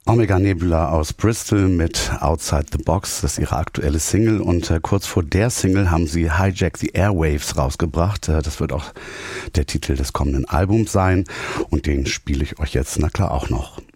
Omega Nebula aus Bristol mit Outside the Box, das ist ihre aktuelle Single und kurz vor der Single haben sie Hijack the Airwaves rausgebracht. Das wird auch der Titel des kommenden Albums sein und den spiele ich euch jetzt na klar auch noch.